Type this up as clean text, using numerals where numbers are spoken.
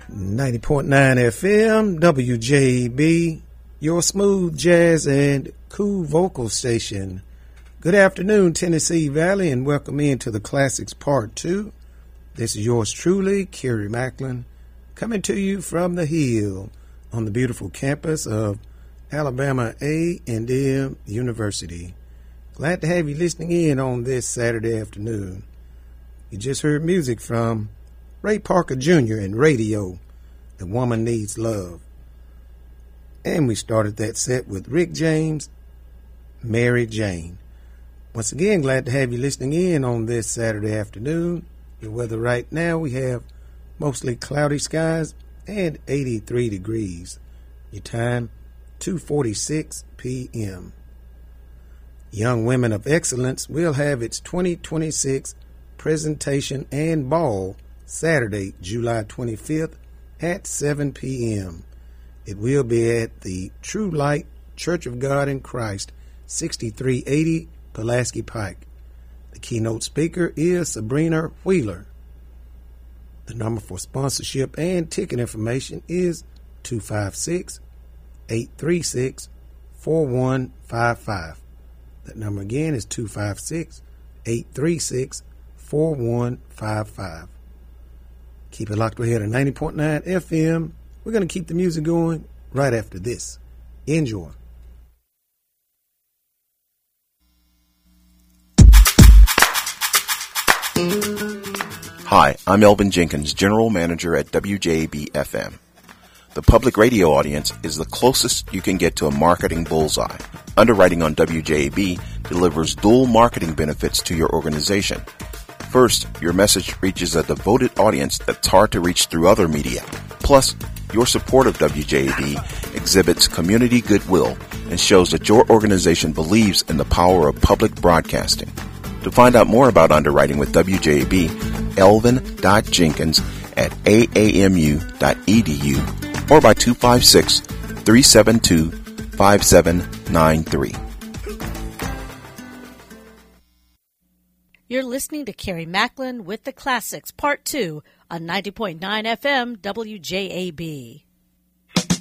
90.9 FM, WJB, your smooth jazz and cool vocal station. Good afternoon, Tennessee Valley, and welcome into the Classics Part 2. This is yours truly, Kerry Macklin, coming to you from the Hill on the beautiful campus of Alabama A&M University. Glad to have you listening in on this Saturday afternoon. You just heard music from Ray Parker Jr. and Radio, The Woman Needs Love. And we started that set with Rick James, Mary Jane. Once again, glad to have you listening in on this Saturday afternoon. Your weather right now, we have mostly cloudy skies and 83 degrees. Your time, 2:46 p.m. Young Women of Excellence will have its 2026 presentation and ball Saturday, July 25th at 7 p.m. It will be at the True Light Church of God in Christ, 6380 Pulaski Pike. The keynote speaker is Sabrina Wheeler. The number for sponsorship and ticket information is 256-836-4155. That number again is 256-836-4155. Keep it locked right here to 90.9 FM. We're going to keep the music going right after this. Enjoy. Hi, I'm Elvin Jenkins, General Manager at WJB-FM. The public radio audience is the closest you can get to a marketing bullseye. Underwriting on WJB delivers dual marketing benefits to your organization. First, your message reaches a devoted audience that's hard to reach through other media. Plus, your support of WJB exhibits community goodwill and shows that your organization believes in the power of public broadcasting. To find out more about underwriting with WJB, elvin.jenkins at aamu.edu or by 256-372-5793. You're listening to Kerry Macklin with the Classics, Part 2 on 90.9 FM WJAB.